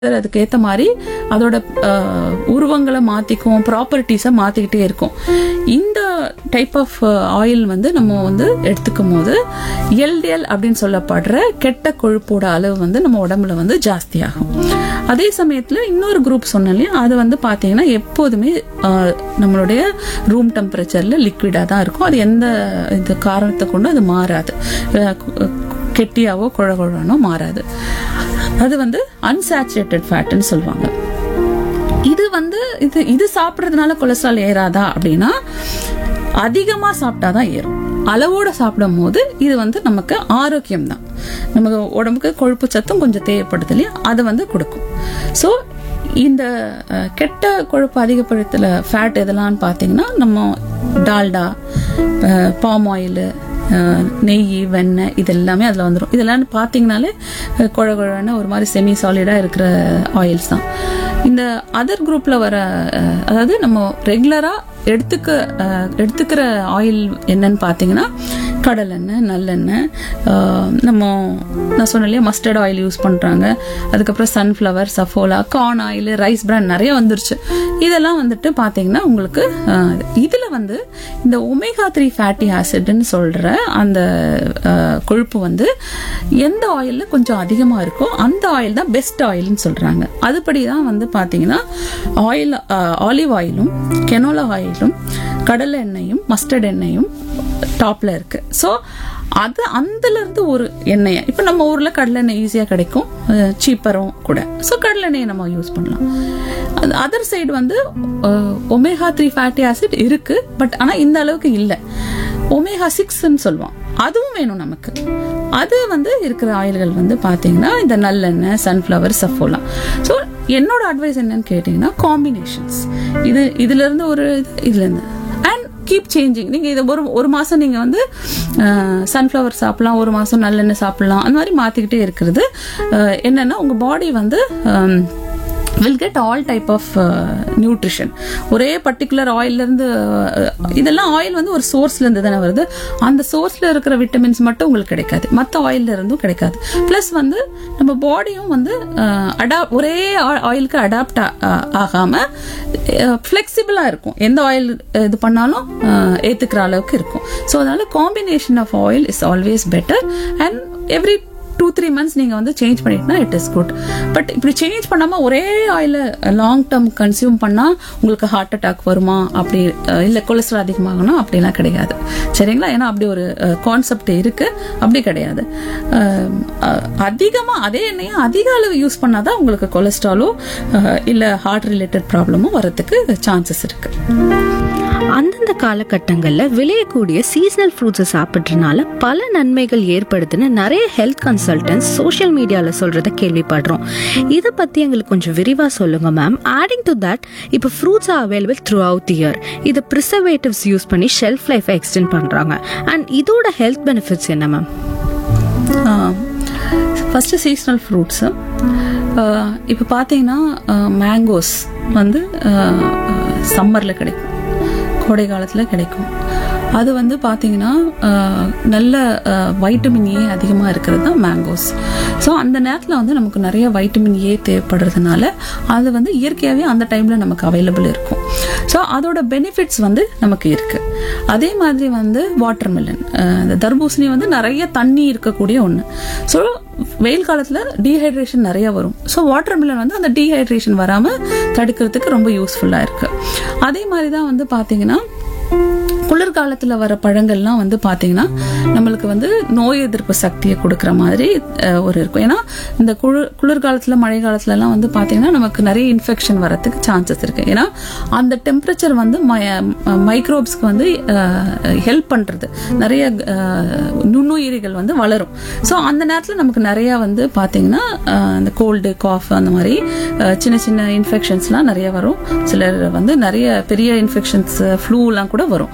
அதுக்கு ஏத்த மாதிரி அதோட உருவங்களை மாத்திக்கும், ப்ராப்பர்ட்டிஸை மாத்திக்கிட்டே இருக்கும். இந்த டைப் ஆஃப் ஆயில் வந்து நம்ம வந்து எடுத்துக்கும் போது எல்டிஎல் அப்படின்னு சொல்லப்படுற கெட்ட கொழுப்போட அளவு வந்து நம்ம உடம்புல வந்து ஜாஸ்தியாகும். அதே சமயத்துல இன்னொரு குரூப் சொன்னேன் இல்லையா, அது வந்து பாத்தீங்கன்னா எப்போதுமே நம்மளுடைய ரூம் டெம்பரேச்சர்ல லிக்விடா தான் இருக்கும். அது எந்த இந்த காரணத்தை கொண்டு அது மாறாது, கெட்டியாவோ குழகுழனோ மாறாது. அது வந்து அன்சாச்சுரேட்டட் ஃபேட்னு சொல்லுவாங்க. இது வந்து இது சாப்பிட்றதுனால கொலஸ்ட்ரால் ஏறாதா அப்படின்னா, அதிகமா சாப்பிட்டாதான் ஏறும். அளவோட சாப்பிடும் போது இது வந்து நமக்கு ஆரோக்கியம் தான். நமக்கு உடம்புக்கு கொழுப்பு சத்தும் கொஞ்சம் தேவைப்படுது இல்லையா, அது வந்து கொடுக்கும். ஸோ இந்த கெட்ட கொழுப்பு அதிகப்படுத்தல ஃபேட் எதெல்லாம் பார்த்தீங்கன்னா, நம்ம டால்டா, பாம் ஆயில், நெய், வெண்ணெய், இது எல்லாமே அதில் வந்துடும். இதெல்லாம் பார்த்தீங்கனாலே குழகுழன்னு ஒரு மாதிரி செமி சாலிடாக இருக்கிற ஆயில்ஸ் தான். இந்த அதர் குரூப்பில் வர, அதாவது நம்ம ரெகுலராக எடுத்துக்கிற ஆயில் என்னன்னு பார்த்தீங்கன்னா, கடலெண்ணெய், நல்லெண்ணெய், நான் சொன்ன இல்லையா மஸ்டர்ட் ஆயில் யூஸ் பண்ணுறாங்க. அதுக்கப்புறம் sunflower, Saffola, corn oil, rice brand நிறைய வந்துருச்சு. இதெல்லாம் வந்துட்டு பார்த்தீங்கன்னா உங்களுக்கு இதில் வந்து இந்த ஒமேகா 3 ஃபேட்டி ஆசிட்னு சொல்கிற அந்த கொழுப்பு வந்து எந்த ஆயிலில் கொஞ்சம் அதிகமாக இருக்கோ அந்த ஆயில் தான் பெஸ்ட் ஆயில்னு சொல்கிறாங்க. அதுபடி தான் வந்து பார்த்தீங்கன்னா ஆலிவ் ஆயிலும், கெனோலா ஆயிலும், கடலை எண்ணெயும், மஸ்டர்ட் எண்ணெயும் டாப்ல இருக்கு. ஸோ அது அதுல இருந்து ஒரு எண்ணெய், இப்போ நம்ம ஊர்ல கடலை எண்ணெய் ஈஸியா கிடைக்கும், சீப்பரும் கூட. ஸோ கடலை எண்ணெயை நம்ம யூஸ் பண்ணலாம். அதர் சைடு வந்து ஒமேகா 3 ஃபேட்டி ஆசிட் இருக்கு, பட் ஆனா இந்த அளவுக்கு இல்லை. ஒமேகா 6ன்னு சொல்லுவோம், அதுவும் வேணும் நமக்கு. அது வந்து இருக்கிற ஆயில்கள் வந்து பாத்தீங்கன்னா இந்த நல்லெண்ணெய், சன்ஃப்ளவர், சஃபோலா. ஸோ என்னோட அட்வைஸ் என்னன்னு கேட்டீங்கன்னா, காம்பினேஷன்ஸ் இதுல இருந்து ஒரு இதுல இருந்து அண்ட் கீப் சேஞ்சிங். நீங்க இதை ஒரு மாசம் நீங்க வந்து சன்ஃப்ளவர் சாப்பிடலாம், ஒரு மாசம் நல்லெண்ணெய் சாப்பிடலாம். அந்த மாதிரி மாத்திக்கிட்டே இருக்கிறது என்னன்னா, உங்க பாடி வந்து will get all type of nutrition. ஒரே பர்டிகுலர் ஆயில்ல இருந்து, இதெல்லாம் ஆயில் வந்து ஒரு சோர்ஸ்ல இருந்து தானே வருது. அந்த சோர்ஸ்ல இருக்கிற விட்டமின்ஸ் மட்டும் உங்களுக்கு கிடைக்காது, மற்ற ஆயில்ல இருந்தும் கிடைக்காது. பிளஸ் வந்து நம்ம பாடியும் வந்து ஒரே ஆயிலுக்கு அடாப்ட் ஆகாம ஃபிளெக்சிபிளா இருக்கும். எந்த ஆயில் இது பண்ணாலும் ஏத்துக்கிற அளவுக்கு இருக்கும். ஸோ அதனால combination of oil is always better. And every 2-3 months நீங்க வந்து சேஞ்ச் பண்ணிட்டா இட் இஸ் குட். பட் இப்படி சேஞ்ச் பண்ணாம ஒரே ஆயில லாங் டேர்ம் கன்சியூம் பண்ணா உங்களுக்கு ஹார்ட் அட்டாக் வருமா, அப்படி இல்ல கொலஸ்ட்ரால் அதிகமாகணும் அப்படிலாம் கிடையாது. சரிங்களா? ஏன்னா அப்படி ஒரு கான்செப்ட் இருக்கு, அப்படி கிடையாது. அதிகமா அதே எண்ணெயை அதிக அளவு யூஸ் பண்ணாதான் உங்களுக்கு கொலஸ்ட்ராலோ இல்ல ஹார்ட் ரிலேட்டட் ப்ராப்ளமும் வரதுக்கு சான்சஸ் இருக்கு. அந்தந்த காலகட்டங்களில் விளையக்கூடிய சீசனல் ஃப்ரூட்ஸை சாப்பிட்றதுனால பல நன்மைகள் ஏற்படுதுன்னு நிறைய ஹெல்த் கன்சல்டன்ட்ஸ் சோஷியல் மீடியாவில் சொல்கிறத கேள்விப்படுறோம். இதை பற்றி எங்களுக்கு கொஞ்சம் விரிவாக சொல்லுங்கள் மேம். ஆடிங் டு தட், இப்போ fruits are available through out the year. இது ப்ரிசர்வேட்டிவ்ஸ் யூஸ் பண்ணி ஷெல்ஃப் லைஃபை எக்ஸ்டெண்ட் பண்ணுறாங்க. அண்ட் இதோட ஹெல்த் பெனிஃபிட்ஸ் என்ன மேம்? ஃபர்ஸ்ட் சீசனல் ஃப்ரூட்ஸு இப்போ பார்த்தீங்கன்னா, மேங்கோஸ் வந்து சம்மரில் கிடைக்கும், கோடை காலத்தில் கிடைக்கும். அது வந்து பார்த்தீங்கன்னா நல்ல வைட்டமின் ஏ அதிகமாக இருக்கிறது தான் மேங்கோஸ். ஸோ அந்த நேரத்தில் வந்து நமக்கு நிறைய வைட்டமின் ஏ தேவைப்படுறதுனால அது வந்து இயற்கையாகவே அந்த டைமில் நமக்கு அவைலபிள் இருக்கும். ஸோ அதோட பெனிஃபிட்ஸ் வந்து நமக்கு இருக்கு. அதே மாதிரி வந்து வாட்டர்மெலன், இந்த தர்பூசணி வந்து நிறைய தண்ணி இருக்கக்கூடிய ஒன்று. ஸோ வெயில் காலத்தில் டீஹைட்ரேஷன் நிறைய வரும். ஸோ வாட்டர்மெலன் வந்து அந்த டீஹைட்ரேஷன் வராமல் தடுக்கிறதுக்கு ரொம்ப யூஸ்ஃபுல்லாக இருக்கு. அதே மாதிரி தான் வந்து பார்த்தீங்கன்னா குளிர்காலத்தில் வர பழங்கள்லாம் வந்து பார்த்தீங்கன்னா நம்மளுக்கு வந்து நோய் எதிர்ப்பு சக்தியை கொடுக்குற மாதிரி ஒரு இருக்கும். ஏன்னா இந்த குளிர்காலத்தில், மழை காலத்துலலாம் வந்து பார்த்தீங்கன்னா நமக்கு நிறைய இன்ஃபெக்ஷன் வரதுக்கு சான்சஸ் இருக்கு. ஏன்னா அந்த டெம்பரேச்சர் வந்து மைக்ரோப்ஸ்க்கு வந்து ஹெல்ப் பண்ணுறது, நிறைய நுண்ணுயிரிகள் வந்து வளரும். ஸோ அந்த நேரத்தில் நமக்கு நிறையா வந்து பார்த்தீங்கன்னா இந்த கோல்டு, காஃப், அந்த மாதிரி சின்ன சின்ன இன்ஃபெக்ஷன்ஸ்லாம் நிறைய வரும். சிலர் வந்து நிறைய பெரிய இன்ஃபெக்ஷன்ஸ், ஃப்ளூலாம் கூட வரும். ஸோ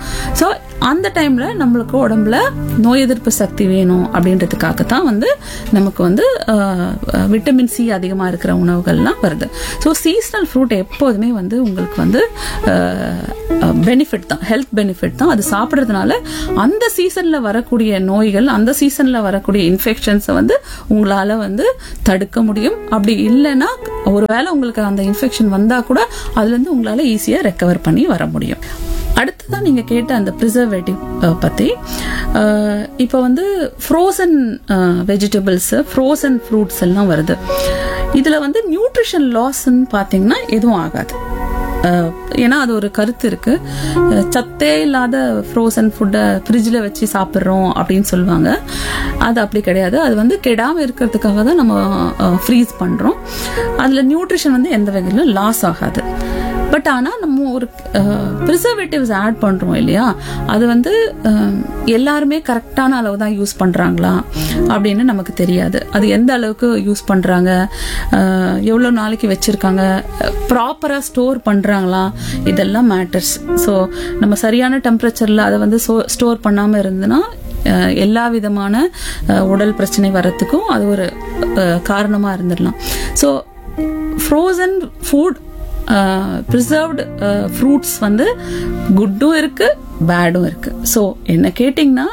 ஸோ அந்த டைம்ல நம்மளுக்கு உடம்புல நோய் எதிர்ப்பு சக்தி வேணும் அப்படின்றதுக்காக தான் வந்து நமக்கு வந்து விட்டமின் சி அதிகமாக இருக்கிற உணவுகள்லாம் வருது. ஸோ சீசனல் ஃப்ரூட் எப்போதுமே வந்து உங்களுக்கு வந்து பெனிஃபிட் தான், ஹெல்த் பெனிஃபிட் தான். அது சாப்பிட்றதுனால அந்த சீசன்ல வரக்கூடிய நோய்கள், அந்த சீசன்ல வரக்கூடிய இன்ஃபெக்ஷன்ஸை வந்து உங்களால வந்து தடுக்க முடியும். அப்படி இல்லைன்னா ஒருவேளை உங்களுக்கு அந்த இன்ஃபெக்ஷன் வந்தா கூட அதுல இருந்து உங்களால ஈஸியா ரெக்கவர் பண்ணி வர முடியும். அடுத்ததான் நீங்க கேட்ட அந்த ப்ரிசர்வேட்டிவ் பத்தி, இப்போ வந்து ஃப்ரோசன் வெஜிடபிள்ஸ், ஃப்ரோசன் ஃப்ரூட்ஸ் எல்லாம் வருது. இதுல வந்து நியூட்ரிஷன் லாஸ்ன்னு பாத்தீங்கன்னா எதுவும் ஆகாது. ஏன்னா அது ஒரு கருத்து இருக்கு, சத்தே இல்லாத ஃப்ரோசன் ஃபுட்டை ஃப்ரிட்ஜில் வச்சு சாப்பிட்றோம் அப்படின்னு சொல்லுவாங்க. அது அப்படி கிடையாது. அது வந்து கெடாமல் இருக்கிறதுக்காக தான் நம்ம ஃப்ரீஸ் பண்ணுறோம். அதில் நியூட்ரிஷன் வந்து எந்த வகையிலும் லாஸ் ஆகாது. பட் ஆனால் நம்ம ஒரு ப்ரிசர்வேட்டிவ்ஸ் ஆட் பண்ணுறோம் இல்லையா, அது வந்து எல்லாருமே கரெக்டான அளவு தான் யூஸ் பண்ணுறாங்களா அப்படின்னு நமக்கு தெரியாது. அது எந்த அளவுக்கு யூஸ் பண்ணுறாங்க, எவ்வளோ நாளைக்கு வச்சுருக்காங்க, ப்ராப்பராக ஸ்டோர் பண்ணுறாங்களா, இதெல்லாம் மேட்டர்ஸ். ஸோ நம்ம சரியான டெம்பரேச்சரில் அதை வந்து ஸ்டோர் பண்ணாமல் இருந்ததுன்னா எல்லா விதமான உடல் பிரச்சனை வர்றதுக்கும் அது ஒரு காரணமாக இருந்துடலாம். So frozen food, preserved fruits வந்து குட்டும் இருக்கு, பேடும் இருக்கு. ஸோ என்ன கேட்டிங்கன்னா,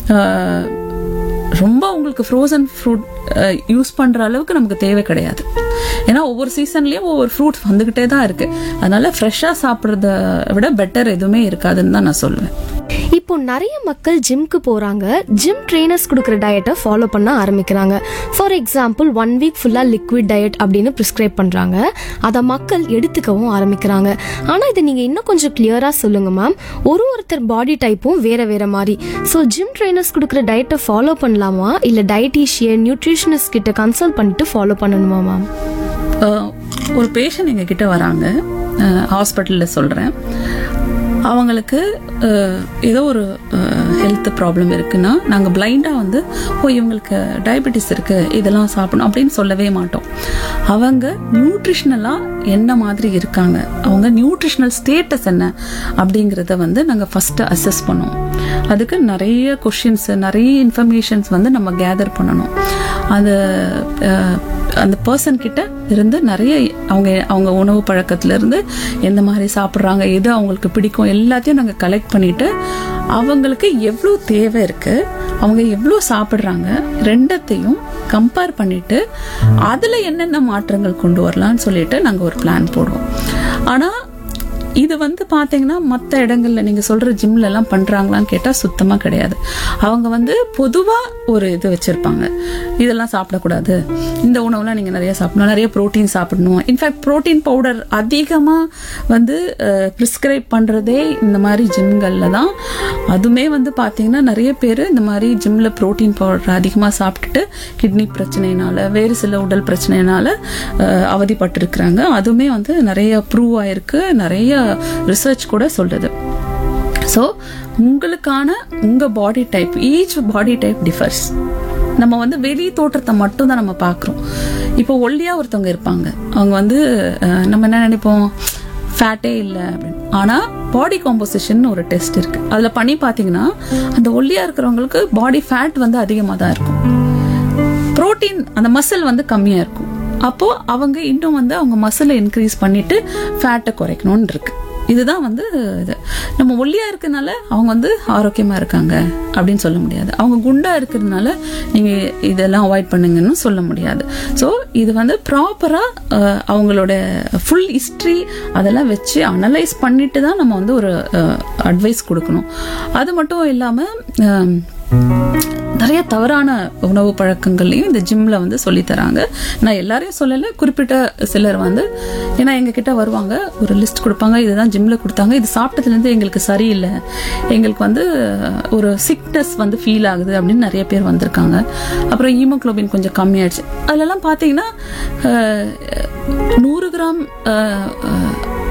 ரொம்ப உங்களுக்கு ஃப்ரோசன் ஃப்ரூட் யூஸ் பண்ற அளவுக்கு நமக்கு தேவை கிடையாது. ஏன்னா ஒவ்வொரு சீசன்லயும் ஒவ்வொரு ஃப்ரூட்ஸ் வந்துகிட்டே தான் இருக்கு. அதனால ஃப்ரெஷ்ஷா சாப்பிட்றத விட பெட்டர் எதுவுமே இருக்காதுன்னு தான் நான் சொல்லுவேன். இப்போ நிறைய மக்கள் ஜிம்க்கு போறாங்க, ஜிம் ட்ரெயினர்ஸ் கொடுக்குற டயட்டை ஃபாலோ பண்ண ஆரம்பிக்கிறாங்க. ஃபார் எக்ஸாம்பிள் 1 வீக் ஃபுல்லா லிக்விட் டயட் அப்படின்னு ப்ரிஸ்கிரைப் பண்றாங்க. அதை மக்கள் எடுத்துக்கவும் ஆரம்பிக்கிறாங்க. ஆனா இதை நீங்க இன்னும் கொஞ்சம் கிளியரா சொல்லுங்க மேம். ஒருத்தர் பாடி டைப்பும் வேற வேற மாதிரி. ஸோ ஜிம் ட்ரெயினர்ஸ் கொடுக்குற டயட்டை ஃபாலோ பண்ணலாமா, இல்ல டயட்டீஷியன், நியூட்ரிஷனிஸ்ட் கிட்ட கன்சல்ட் பண்ணிட்டு ஃபாலோ பண்ணணுமா மேம்? ஒரு பேஷண்ட் எங்க கிட்ட வராங்க, ஹாஸ்பிட்டல்ல சொல்றேன். அவங்களுக்கு ஏதோ ஒரு ஹெல்த் ப்ராப்ளம் இருக்குன்னா நாங்கள் பிளைண்டாக வந்து இவங்களுக்கு டயபெட்டிஸ் இருக்கு, இதெல்லாம் சாப்பிடணும் அப்படின்னு சொல்லவே மாட்டோம். அவங்க நியூட்ரிஷனலாக என்ன மாதிரி இருக்காங்க, அவங்க நியூட்ரிஷனல் ஸ்டேட்டஸ் என்ன அப்படிங்கிறத வந்து நாங்கள் ஃபர்ஸ்ட் அசஸ் பண்ணுவோம். அதுக்கு நிறைய கொஷின்ஸ், நிறைய இன்ஃபர்மேஷன்ஸ் வந்து நம்ம கேதர் பண்ணணும். அது அந்த பர்சன் கிட்ட இருந்து நிறைய அவங்க உணவு பழக்கத்துல இருந்து எந்த மாதிரி சாப்பிட்றாங்க, எது அவங்களுக்கு பிடிக்கும், எல்லாத்தையும் நாங்கள் கலெக்ட் பண்ணிட்டு அவங்களுக்கு எவ்வளோ தேவை இருக்கு, அவங்க எவ்வளோ சாப்பிட்றாங்க, ரெண்டத்தையும் கம்பேர் பண்ணிட்டு அதுல என்னென்ன மாற்றங்கள் கொண்டு வரலாம்னு சொல்லிட்டு நாங்கள் ஒரு பிளான் போடுவோம். ஆனா இது வந்து பாத்தீங்கன்னா மற்ற இடங்கள்ல நீங்க சொல்ற ஜிம்ல எல்லாம் பண்றாங்களான்னு கேட்டா சுத்தமா கிடையாது. அவங்க வந்து பொதுவா ஒரு இது வச்சிருப்பாங்க, இதெல்லாம் சாப்பிடக்கூடாது, இந்த உணவுலாம் நீங்க நிறைய சாப்பிடணும், நிறைய புரோட்டீன் சாப்பிடணும். இன்ஃபேக்ட் புரோட்டீன் பவுடர் அதிகமா வந்து பிரிஸ்கிரைப் பண்றதே இந்த மாதிரி ஜிம்கள்ல தான். அதுமே வந்து பாத்தீங்கன்னா நிறைய பேர் இந்த மாதிரி ஜிம்ல புரோட்டீன் பவுடர் அதிகமா சாப்பிட்டுட்டு கிட்னி பிரச்சனைனால, வேறு சில உடல் பிரச்சனைனால அவதிப்பட்டு இருக்கிறாங்க. அதுவுமே வந்து நிறைய ப்ரூவ் ஆயிருக்கு, நிறைய ரிசர்ச் கூட சொல்றது. ஸோ உங்களுக்கான உங்க body type, each body type differs. நம்ம வந்து வெளி தோற்றத்தை மட்டும் தான் நம்ம பார்க்குறோம். இப்போ ஒல்லியா ஒருத்தவங்க இருப்பாங்க, அவங்க வந்து நம்ம என்ன நினைப்போம், ஃபேட்டே இல்லை அப்படின்னு. ஆனால் பாடி காம்போசிஷன் ஒரு டெஸ்ட் இருக்கு, அதில் பண்ணி பார்த்தீங்கன்னா அந்த ஒல்லியா இருக்கிறவங்களுக்கு பாடி ஃபேட் வந்து அதிகமாக தான் இருக்கும், புரோட்டீன் அந்த மசில் வந்து கம்மியாக இருக்கும். அப்போ அவங்க இன்னும் வந்து அவங்க மசிலை இன்க்ரீஸ் பண்ணிட்டு ஃபேட்டை குறைக்கணும்னு இருக்கு. இதுதான் வந்து இது. நம்ம ஒல்லியா இருக்கிறதுனால அவங்க வந்து ஆரோக்கியமா இருக்காங்க அப்படின்னு சொல்ல முடியாது, அவங்க குண்டா இருக்கிறதுனால நீங்க இதெல்லாம் அவாய்ட் பண்ணுங்கன்னு சொல்ல முடியாது. ஸோ இது வந்து ப்ராப்பரா அவங்களோட ஃபுல் ஹிஸ்டரி அதெல்லாம் வச்சு அனலைஸ் பண்ணிட்டு தான் நம்ம வந்து ஒரு அட்வைஸ் கொடுக்கணும். அது மட்டும் இல்லாம நிறைய தவறான உணவு பழக்கங்கள்லையும் இந்த ஜிம்ல வந்து சொல்லி தராங்க. நான் எல்லாரையும் சொல்லலை, குறிப்பிட்ட சிலர் வந்து, ஏன்னா எங்க கிட்ட வருவாங்க, ஒரு லிஸ்ட் கொடுப்பாங்க, இதுதான் ஜிம்ல கொடுத்தாங்க, இது சாப்பிட்டதுல இருந்து எங்களுக்கு சரியில்லை, எங்களுக்கு வந்து ஒரு சிக்னஸ் வந்து ஃபீல் ஆகுது அப்படின்னு நிறைய பேர் வந்திருக்காங்க. அப்புறம் ஹீமோகுளோபின் கொஞ்சம் கம்மியாயிடுச்சு. அதுலலாம் பாத்தீங்கன்னா 100 கிராம்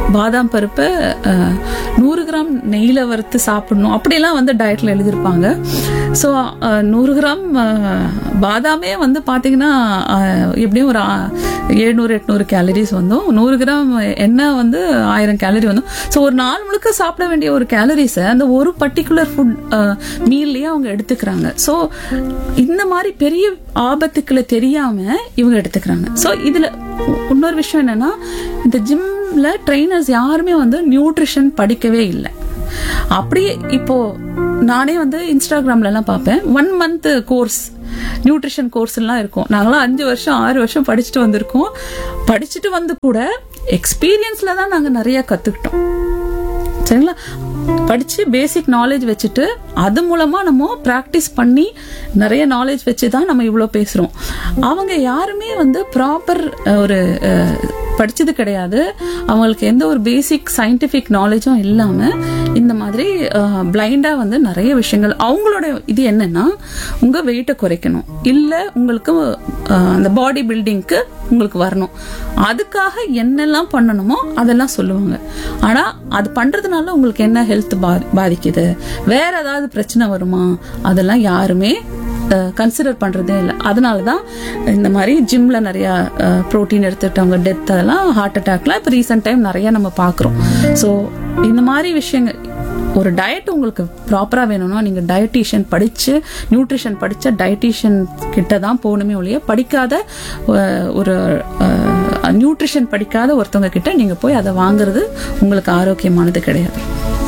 பாதாம் பருப்பை 100 கிராம் நெய்யில் வறுத்து சாப்பிடணும் அப்படிலாம் வந்து டயட்டில் எழுதியிருப்பாங்க. ஸோ 100 கிராம் பாதாமே வந்து பார்த்தீங்கன்னா எப்படியும் ஒரு 700-800 கேலரிஸ் வந்தும், 100 கிராம் எண்ணெய் வந்து 1000 கேலரி வந்தும். ஸோ ஒரு நாள் முழுக்க சாப்பிட வேண்டிய ஒரு கேலரிஸை அந்த ஒரு பர்டிகுலர் ஃபுட் மீல்லையே அவங்க எடுத்துக்கிறாங்க. ஸோ இந்த மாதிரி பெரிய ஆபத்துக்களை தெரியாம இவங்க எடுத்துக்கிறாங்க. ஸோ இதுல இன்னொரு விஷயம் என்னன்னா, இந்த ஜிம்ல ட்ரெயினர்ஸ் யாருமே வந்து நியூட்ரிஷன் படிக்கவே இல்லை. அப்படியே இப்போ நானே வந்து இன்ஸ்டாகிராம்ல எல்லாம் பார்ப்பேன், 1 month கோர்ஸ், நியூட்ரிஷன் கோர்ஸ் எல்லாம் இருக்கும். நாங்களாம் 5 வருஷம் 6 வருஷம் படிச்சுட்டு வந்திருக்கோம். படிச்சுட்டு வந்து கூட எக்ஸ்பீரியன்ஸ்ல தான் நாங்க நிறைய கத்துக்கிட்டோம். சரிங்களா? படிச்சு பேசிக் நாலேஜ் வச்சுட்டு அது மூலமா நம்ம பிராக்டிஸ் பண்ணி நிறைய நாலேஜ் வச்சுதான் நம்ம இவ்வளவு பேசுறோம். அவங்க யாருமே வந்து ப்ராப்பர் ஒரு படிச்சது கிடையாது. அவங்களுக்கு எந்த ஒரு பேசிக் சயின்டிபிக் நாலேஜும் இல்லாம இந்த மாதிரி பிளைண்டா வந்து நிறைய விஷயங்கள். அவங்களோட இது என்னன்னா, உங்க வெயிட்டை குறைக்கணும், இல்ல உங்களுக்கு அந்த பாடி பில்டிங்க்கு உங்களுக்கு வரணும், அதுக்காக என்னெல்லாம் பண்ணணுமோ அதெல்லாம் சொல்லுவாங்க. ஆனா அது பண்றதுனால உங்களுக்கு என்ன ஹெல்த் பாதிக்குது, வேற ஏதாவது பிரச்சனை வருமா, அதெல்லாம் யாருமே கன்சிடர் பண்றதே இல்லை. அதனாலதான் இந்த மாதிரி ஜிம்ல நிறைய புரோட்டீன் எடுத்துட்டவங்க டெத், அதெல்லாம் ஹார்ட் அட்டாக்லாம் இப்போ ரீசெண்ட் டைம் நிறைய நம்ம பாக்குறோம். ஸோ இந்த மாதிரி விஷயங்கள், ஒரு டயட் உங்களுக்கு ப்ராப்பரா வேணும்னா நீங்க டயட்டீஷியன் படிச்சு, நியூட்ரிஷன் படிச்ச டயட்டீஷியன் கிட்ட தான் போகணுமே ஒழிய, படிக்காத ஒரு நியூட்ரிஷன் படிக்காத ஒருத்தவங்க கிட்ட நீங்க போய் அதை வாங்குறது உங்களுக்கு ஆரோக்கியமானது கிடையாது.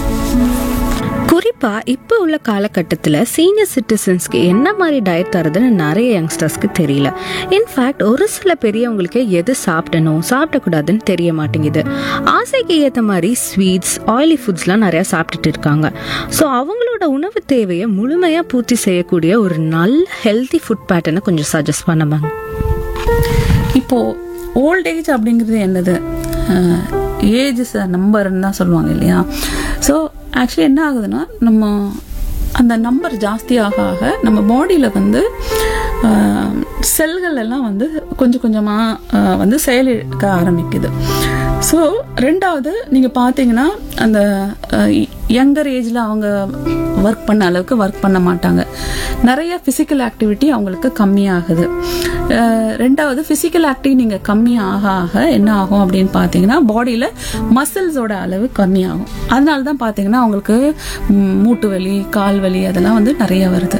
குறிப்பா இப்ப உள்ள காலகட்டத்தில் சீனியர் சிட்டிசன்ஸ்க்கு என்ன மாதிரி டயட் தருதுன்னு நிறைய யங்ஸ்டர்ஸ்க்கு தெரியல. இன்ஃபேக்ட் ஒரு சில பெரியவங்களுக்கு எது சாப்பிடணும் சாப்பிடக்கூடாதுன்னு தெரிய மாட்டேங்குது. ஆசைக்கு ஏற்ற மாதிரி ஸ்வீட்ஸ், ஆயிலி ஃபுட்ஸ்லாம் நிறைய சாப்பிட்டுட்டு இருக்காங்க. ஸோ அவங்களோட உணவு தேவையை முழுமையா பூர்த்தி செய்யக்கூடிய ஒரு நல்ல ஹெல்தி ஃபுட் பேட்டர்னை கொஞ்சம் சஜஸ்ட் பண்ணுவாங்க. இப்போ ஓல்ட் ஏஜ் அப்படிங்கிறது என்னது, ஏஜ் நம்பர்ன்னு தான் சொல்லுவாங்க இல்லையா? ஸோ ஆக்சுவலி என்ன ஆகுதுன்னா, நம்ம அந்த நம்பர் ஜாஸ்தி ஆக ஆக நம்ம பாடியில் வந்து செல்கள் எல்லாம் வந்து கொஞ்சம் கொஞ்சமாக வந்து செயலிழக்க ஆரம்பிக்குது. ஸோ ரெண்டாவது நீங்கள் பார்த்தீங்கன்னா, அந்த யங்கர் ஏஜில் அவங்க ஒர்க் பண்ண அளவுக்கு ஒர்க் பண்ண மாட்டாங்க. நிறைய ஃபிசிக்கல் ஆக்டிவிட்டி அவங்களுக்கு கம்மியாகுது. ரெண்டாவது ஃபிசிக்கல் ஆக்டிவிட்டி நீங்கள் கம்மி ஆக ஆக என்ன ஆகும் அப்படின்னு பார்த்தீங்கன்னா, பாடியில் மசில்ஸோட அளவு கம்மியாகும். அதனால தான் பார்த்தீங்கன்னா அவங்களுக்கு மூட்டு வலி, கால் வலி அதெல்லாம் வந்து நிறைய வருது.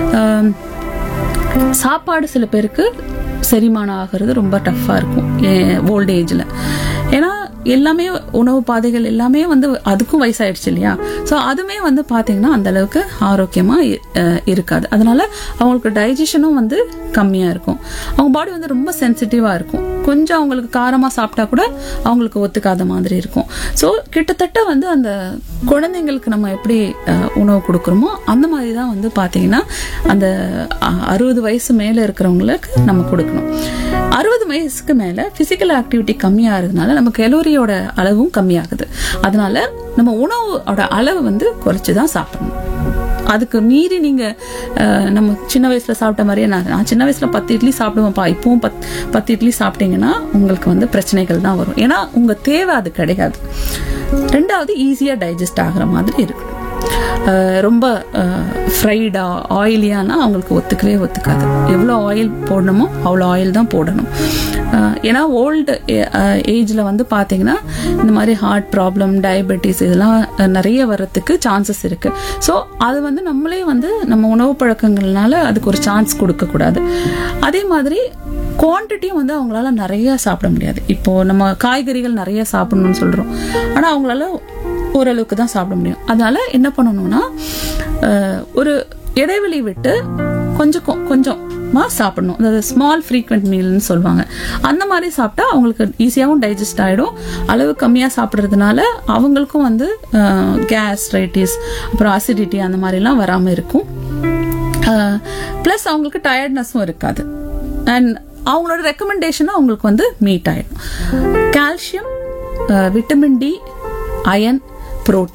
சாப்பாடு சில பேருக்கு செரிமானம் ஆகிறது ரொம்ப டஃப்பாக இருக்கும் ஓல்ட் ஏஜில். ஏன்னா எல்லாமே உணவு பாதைகள் எல்லாமே வந்து அதுக்கும் வயசாயிடுச்சு இல்லையா? ஸோ அதுவுமே வந்து பார்த்தீங்கன்னா அந்த அளவுக்கு ஆரோக்கியமாக இருக்காது. அதனால அவங்களுக்கு டைஜஷனும் வந்து கம்மியாக இருக்கும். அவங்க பாடி வந்து ரொம்ப சென்சிட்டிவாக இருக்கும். கொஞ்சம் அவங்களுக்கு காரமாக சாப்பிட்டா கூட அவங்களுக்கு ஒத்துக்காத மாதிரி இருக்கும். ஸோ கிட்டத்தட்ட வந்து அந்த குழந்தைங்களுக்கு நம்ம எப்படி உணவு கொடுக்குறோமோ அந்த மாதிரி தான் வந்து பார்த்தீங்கன்னா அந்த 60 வயசு மேலே இருக்கிறவங்களுக்கு நம்ம கொடுக்கணும். 60 வயசுக்கு மேலே ஃபிசிக்கல் ஆக்டிவிட்டி கம்மியாகிறதுனால நம்ம கலோரியோட அளவும் கம்மியாகுது. அதனால நம்ம உணவோட அளவு வந்து குறைச்சுதான் சாப்பிடணும். அதுக்கு மீறி நீங்க நம்ம சின்ன வயசுல சாப்பிட்ட மாதிரியே, நான் சின்ன வயசுல 10 இட்லி சாப்பிடுவேன்ப்பா, இப்பவும் 10 இட்லி சாப்பிட்டீங்கன்னா உங்களுக்கு வந்து பிரச்சனைகள் தான் வரும். ஏன்னா உங்க தேவை அது கிடையாது. ரெண்டாவது ஈஸியா டைஜஸ்ட் ஆகுற மாதிரி இருக்கு. ரொம்ப ஃப்ரைடா ஆயிலியானா அவங்களுக்கு ஒத்துக்கவே ஒத்துக்காது. எவ்வளோ ஆயில் போடணுமோ அவ்வளோ ஆயில் தான் போடணும். ஏன்னா ஓல்டு ஏஜில் வந்து பார்த்தீங்கன்னா இந்த மாதிரி ஹார்ட் ப்ராப்ளம், டயபெட்டிஸ் இதெல்லாம் நிறைய வர்றதுக்கு சான்சஸ் இருக்கு. ஸோ அது வந்து நம்மளே வந்து நம்ம உணவு பழக்கங்கள்னால அதுக்கு ஒரு சான்ஸ் கொடுக்கக்கூடாது. அதே மாதிரி குவான்டிட்டியும் வந்து அவங்களால நிறைய சாப்பிட முடியாது. இப்போ நம்ம காய்கறிகள் நிறைய சாப்பிடணும்னு சொல்றோம், ஆனால் அவங்களால ஓரளவுக்கு தான் சாப்பிட முடியும். அதனால என்ன பண்ணணும்னா, ஒரு இடைவெளி விட்டு கொஞ்சமா சாப்பிடணும். அதாவது ஸ்மால் ஃப்ரீக்வெண்ட் மீல்னு சொல்லுவாங்க. அந்த மாதிரி சாப்பிட்டா அவங்களுக்கு ஈஸியாகவும் டைஜஸ்ட் ஆகிடும். அளவு கம்மியாக சாப்பிட்றதுனால அவங்களுக்கும் வந்து கேஸ்ட்ரைட்டிஸ், அப்புறம் அசிடிட்டி அந்த மாதிரிலாம் வராமல் இருக்கும். ப்ளஸ் அவங்களுக்கு டயர்ட்னஸும் இருக்காது. அண்ட் அவங்களோட ரெக்கமெண்டேஷனும் அவங்களுக்கு வந்து மீட் ஆகிடும். Calcium, vitamin D, iron, protein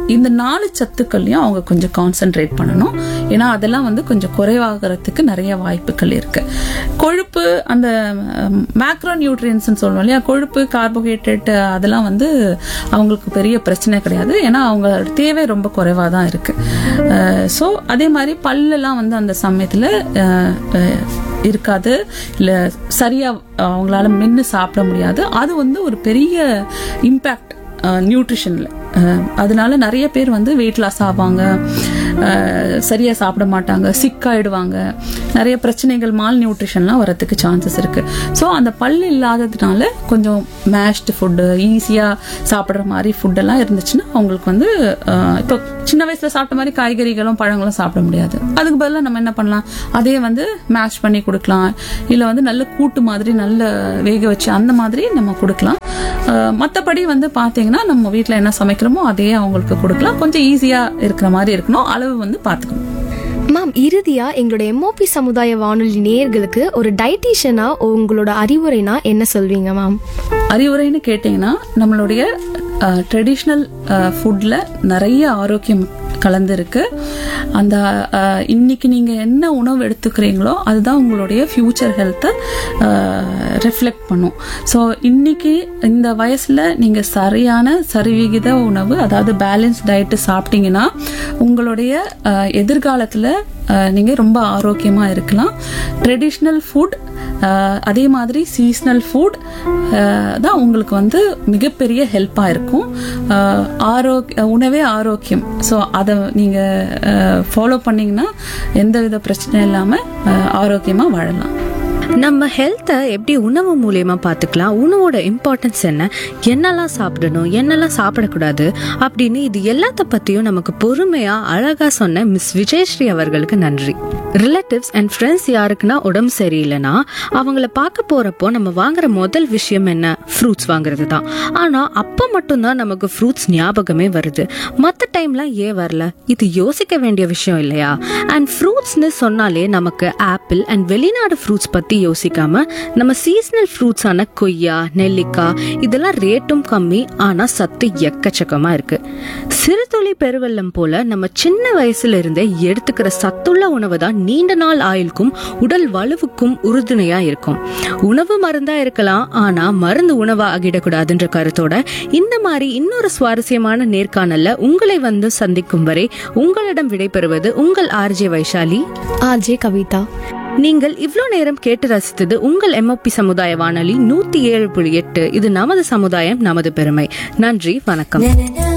இந்த 4 சத்துக்கள்லையும் அவங்க கொஞ்சம் கான்சென்ட்ரேட் பண்ணணும். ஏன்னா அதெல்லாம் வந்து கொஞ்சம் குறைவாகிறதுக்கு நிறைய வாய்ப்புகள் இருக்கு. கொழுப்பு, அந்த மேக்ரோ நியூட்ரியன்ஸ் சொல்லுவோம் இல்லையா, கொழுப்பு, கார்போஹைட்ரேட், அதெல்லாம் வந்து அவங்களுக்கு பெரிய பிரச்சனை கிடையாது. ஏன்னா அவங்களோட தேவை ரொம்ப குறைவா தான் இருக்கு. ஸோ அதே மாதிரி பல்லெல்லாம் வந்து அந்த சமயத்துல இருக்காது, இல்ல சரியா அவங்களால மென்னு சாப்பிட முடியாது. அது வந்து ஒரு பெரிய இம்பாக்ட் நியூட்ரிஷன்ல. அதனால நிறைய பேர் வந்து வெயிட் லாஸ் ஆவாங்க, சரியா சாப்பிட மாட்டாங்க, சிக் ஆயிடுவாங்க, நிறைய பிரச்சனைகள், மால் நியூட்ரிஷன்லாம் வரதுக்கு சான்சஸ் இருக்கு. ஸோ அந்த பல்லு இல்லாததுனால கொஞ்சம் மேஷ்டு ஃபுட்டு, ஈஸியா சாப்பிட்ற மாதிரி ஃபுட்டெல்லாம் இருந்துச்சுன்னா அவங்களுக்கு வந்து இப்போ சின்ன வயசுல சாப்பிட்ட மாதிரி காய்கறிகளும் பழங்களும் சாப்பிட முடியாது. அதுக்கு பதிலாக நம்ம என்ன பண்ணலாம், அதே வந்து மேஷ் பண்ணி கொடுக்கலாம், இல்லை வந்து நல்ல கூட்டு மாதிரி நல்ல வேக வச்சு அந்த மாதிரி நம்ம கொடுக்கலாம். மற்றபடி வந்து பார்த்தீங்கன்னா நம்ம வீட்டில் என்ன சமைக்கிறோமோ அதே அவங்களுக்கு கொடுக்கலாம். கொஞ்சம் ஈஸியா இருக்கிற மாதிரி இருக்கணும், அளவு வந்து பார்த்துக்கணும். மேம், இறுதியா எங்களுடைய MOP சமுதாய வானொலி நேயர்களுக்கு ஒரு டயட்டீஷியனா உங்களோட அறிவுரைனா என்ன சொல்வீங்க மேம்? அறிவுரைன்னு கேட்டீங்கன்னா, நம்மளுடைய ட்ரெடிஷ்னல் ஃபுட்ல நிறைய ஆரோக்கியம் கலந்து இருக்கு. அந்த இன்னைக்கு நீங்க என்ன உணவு எடுத்துக்கிறீங்களோ அதுதான் உங்களுடைய ஃபியூச்சர் ஹெல்த்தை ரெஃப்ளெக்ட் பண்ணும். ஸோ இன்னைக்கு இந்த வயசுல நீங்க சரிவிகித உணவு, அதாவது பேலன்ஸ் டயட் சாப்பிட்டீங்கன்னா உங்களுடைய எதிர்காலத்துல நீங்க ரொம்ப ஆரோக்கியமா இருக்கலாம். ட்ரெடிஷ்னல் ஃபுட், அதே மாதிரி சீசனல் ஃபுட் தான் உங்களுக்கு வந்து மிகப்பெரிய ஹெல்ப்பா இருக்கும். உணவே ஆரோக்கியம். ஸோ அதை நீங்க ஃபாலோ பண்ணீங்கன்னா எந்தவித பிரச்சனை இல்லாம ஆரோக்கியமா வாழலாம். நம்ம ஹெல்த்தை எப்படி உணவு மூலியமா பார்த்துக்கலாம், உணவோட இம்பார்ட்டன்ஸ் என்ன, என்னெல்லாம் சாப்பிடணும், என்னெல்லாம் சாப்பிடக்கூடாது அப்படின்னு இது எல்லாத்த பத்தியும் நமக்கு பொறுமையா அழகா சொன்ன மிஸ் விஜயஸ்ரீ அவர்களுக்கு நன்றி. ரிலேட்டிவ்ஸ் அண்ட் ஃப்ரெண்ட்ஸ் யாருக்குன்னா உடம்பு சரியில்லைன்னா அவங்கள பார்க்க போறப்போ நம்ம வாங்குற முதல் விஷயம் என்ன, ஃப்ரூட்ஸ் வாங்குறது தான். ஆனா அப்ப மட்டும்தான் நமக்கு ஃப்ரூட்ஸ் ஞாபகமே வருது. மற்ற டைம்லாம் ஏன் வரல? இது யோசிக்க வேண்டிய விஷயம் இல்லையா? அண்ட் ஃப்ரூட்ஸ்னு சொன்னாலே நமக்கு ஆப்பிள் அண்ட் வெளிநாடு ஃப்ரூட்ஸ் பத்தி யோசிக்காம நம்ம சீசனல் ஃப்ரூட்ஸான கொய்யா, நெல்லிக்காய் இதெல்லாம் ரேட்டும் கம்மி, ஆனா சத்து எக்கச்சக்கமா இருக்கு. சிறுதுளி பெருவெள்ளம் போல நம்ம சின்ன வயசுல இருந்தே எடுத்துக்கிற சத்துள்ள உணவு தான் நீண்ட நாள் ஆயுளுக்கும் உடல் வலுவுக்கும் உறுதுணையா இருக்கும். உணவு மருந்தா இருக்கலாம், ஆனா மருந்து உணவா ஆகிடக்கூடாதுன்ற கருத்தோட இந்த மாதிரி இன்னொரு சுவாரஸ்யமான நேர்காணல்ல உங்களை வந்து சந்திக்கும் வரை உங்களிடம் விடைபெறுவது உங்கள் RJ வைஷாலி, RJ கவிதா. நீங்கள் இவ்ளோ நேரம் கேட்டு ரசித்தது உங்கள் MOP சமுதாய வானொலி 107.8. இது நமது சமுதாயம், நமது பெருமை. நன்றி, வணக்கம்.